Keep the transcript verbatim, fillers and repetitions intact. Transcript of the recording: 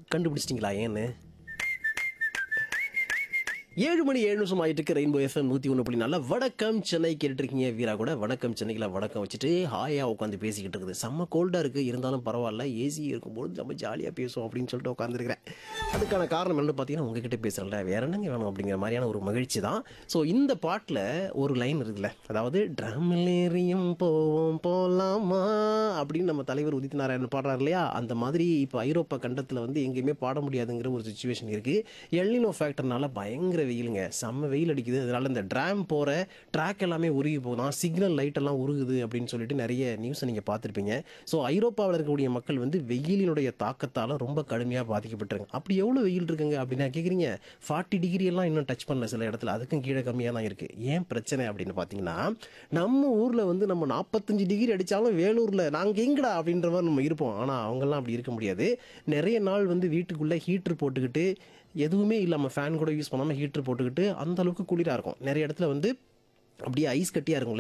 கண்டுபிடிச்சிட்டிங்களா ஏன்னு? ஏழு மணி ஏழு நிமிஷம் ஆயிட்டு இருக்கு. ரெயின்போ எஃப்எம் நூற்றி ஒன்று புள்ளி நாலு வணக்கம் சென்னை கேட்டுருக்கீங்க. வீரா கூட வணக்கம் சென்னையில் வணக்கம் வச்சுட்டு ஹாயாக உட்காந்து பேசிக்கிட்டு இருக்குது. செம்ம கோல்டாக இருக்குது, இருந்தாலும் பரவாயில்ல, ஏசி இருக்கும்போது நம்ம ஜாலியாக பேசுவோம் அப்படின்னு சொல்லிட்டு உட்காந்துருக்கிறேன். அதுக்கான காரணம் என்னன்னு பார்த்தீங்கன்னா, உங்ககிட்ட பேசுகிறேன்ல, வேற என்னங்க வேணும் அப்படிங்கிற மாதிரியான ஒரு மகிழ்ச்சி தான். ஸோ இந்த பாட்டில் ஒரு லைன் இருக்குல்ல, அதாவது ட்ரம்லேரியும் போவோம் போகலாமா அப்படின்னு நம்ம தலைவர் உதித் நாராயணன் பாடுறாரு இல்லையா, அந்த மாதிரி இப்போ ஐரோப்பா கண்டத்தில் வந்து எங்கேயுமே பாட முடியாதுங்கிற ஒரு சுச்சுவேஷன் இருக்குது. எல்னினோ ஃபேக்டர்னால பயங்கர வெயிலுங்க, செம்ம வெயில் அடிக்குது. அதனால இந்த ட்ராம் போகிற ட்ராக் எல்லாமே உருகி போகுதான், சிக்னல் லைட் எல்லாம் உருகுது அப்படின்னு சொல்லிட்டு நிறைய நியூஸை நீங்கள் பார்த்துருப்பீங்க. ஸோ ஐரோப்பாவில் இருக்கக்கூடிய மக்கள் வந்து வெயிலினுடைய தாக்கத்தால் ரொம்ப கடுமையாக பாதிக்கப்பட்டிருங்க. அப்படி எவ்வளோ வெயில் இருக்குங்க அப்படின்னா கேட்குறீங்க, ஃபார்ட்டி டிகிரி எல்லாம் இன்னும் டச் பண்ணல சில இடத்துல, அதுக்கும் கீழே கம்மியாக தான் இருக்குது. ஏன் பிரச்சனை அப்படின்னு பார்த்தீங்கன்னா, நம்ம ஊரில் வந்து நம்ம நாற்பத்தஞ்சு டிகிரி அடித்தாலும் வேலூரில் நாங்கள் எங்கடா அப்படின்ற மாதிரி நம்ம இருப்போம். ஆனால் அவங்கெல்லாம் அப்படி இருக்க முடியாது. நிறைய நாள் வந்து வீட்டுக்குள்ளே ஹீட்ரு போட்டுக்கிட்டு, எதுவுமே இல்லாமல் ஃபேன் கூட யூஸ் பண்ணாமல் ஹீட்ரு போட்டுக்கிட்டு அந்த அளவுக்கு குளிராக இருக்கும். நிறைய இடத்துல வந்து அப்படியே ஐஸ் கட்டியாக இருக்கும்.